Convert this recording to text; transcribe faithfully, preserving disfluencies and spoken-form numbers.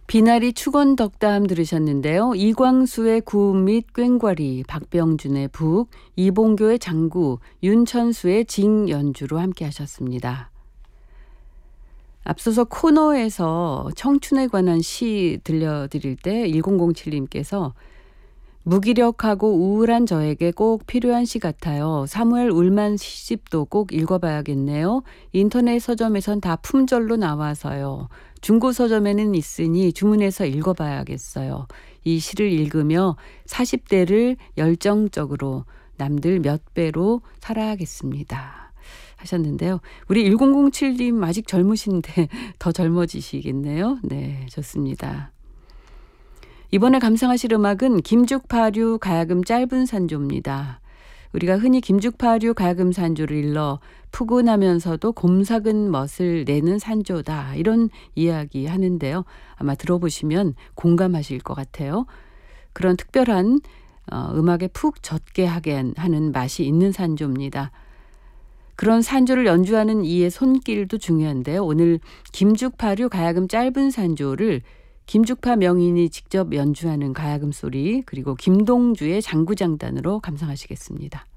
비나리 축원 덕담 들으셨는데요. 이광수의 구음 및 꽹과리, 박병준의 북, 이봉교의 장구, 윤천수의 징 연주로 함께 하셨습니다. 앞서서 코너에서 청춘에 관한 시 들려드릴 때 일공공칠님께서 무기력하고 우울한 저에게 꼭 필요한 시 같아요. 사무엘 울만 시집도 꼭 읽어봐야겠네요. 인터넷 서점에선 다 품절로 나와서요. 중고 서점에는 있으니 주문해서 읽어봐야겠어요. 이 시를 읽으며 사십 대를 열정적으로 남들 몇 배로 살아야겠습니다. 하셨는데요. 우리 일공공칠님 아직 젊으신데 더 젊어지시겠네요. 네, 좋습니다. 이번에 감상하실 음악은 김죽파류 가야금 짧은 산조입니다. 우리가 흔히 김죽파류 가야금 산조를 일러 푸근하면서도 곰삭은 멋을 내는 산조다, 이런 이야기 하는데요. 아마 들어보시면 공감하실 것 같아요. 그런 특별한 어, 음악에 푹 젖게 하게 하는 맛이 있는 산조입니다. 그런 산조를 연주하는 이의 손길도 중요한데요. 오늘 김죽파류 가야금 짧은 산조를 김죽파 명인이 직접 연주하는 가야금 소리, 그리고 김동주의 장구장단으로 감상하시겠습니다.